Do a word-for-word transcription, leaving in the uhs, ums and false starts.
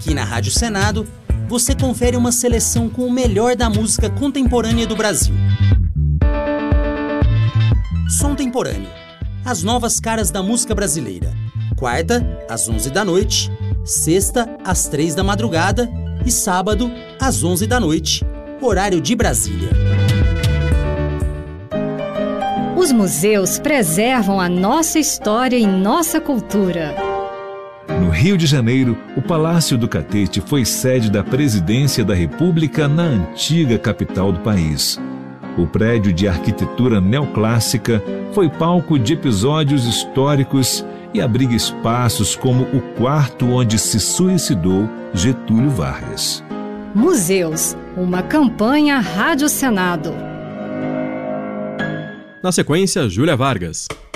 Aqui na Rádio Senado, você confere uma seleção com o melhor da música contemporânea do Brasil. Som Temporâneo. As novas caras da música brasileira. Quarta, às onze da noite. Sexta, às três da madrugada. E sábado, às onze da noite. Horário de Brasília. Os museus preservam a nossa história e nossa cultura. No Rio de Janeiro, o Palácio do Catete foi sede da Presidência da República na antiga capital do país. O prédio de arquitetura neoclássica foi palco de episódios históricos e abriga espaços como o quarto onde se suicidou Getúlio Vargas. Museus, uma campanha Rádio Senado. Na sequência, Júlia Vargas.